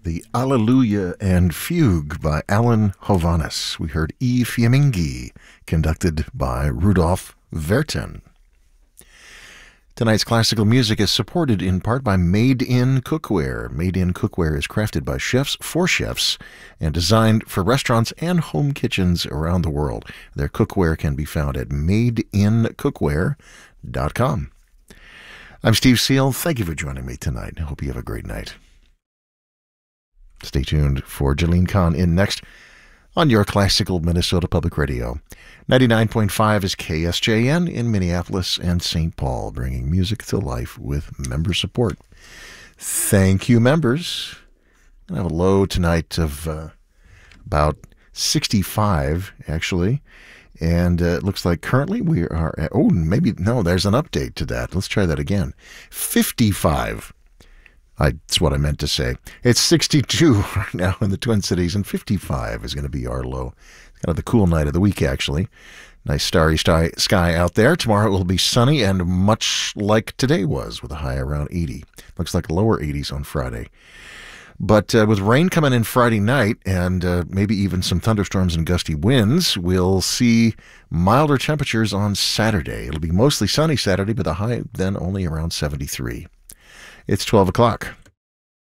the Alleluia and Fugue by Alan Hovhaness. We heard E Fiammingi, conducted by Rudolf Vertin. Tonight's classical music is supported in part by Made in Cookware. Made in Cookware is crafted by chefs for chefs and designed for restaurants and home kitchens around the world. Their cookware can be found at madeincookware.com. I'm Steve Seal. Thank you for joining me tonight. I hope you have a great night. Stay tuned for Jalene Kahn in next on your classical Minnesota Public Radio. 99.5 is KSJN in Minneapolis and St. Paul, bringing music to life with member support. Thank you, members. I have a low tonight of about 65, actually. And it looks like currently we are at, there's an update to that. Let's try that again. 55. That's what I meant to say. It's 62 right now in the Twin Cities, and 55 is going to be our low. It's kind of the cool night of the week, actually. Nice starry sky out there. Tomorrow it will be sunny and much like today was, with a high around 80. Looks like lower 80s on Friday. But with rain coming in Friday night and maybe even some thunderstorms and gusty winds, we'll see milder temperatures on Saturday. It'll be mostly sunny Saturday, but the high then only around 73. It's 12 o'clock.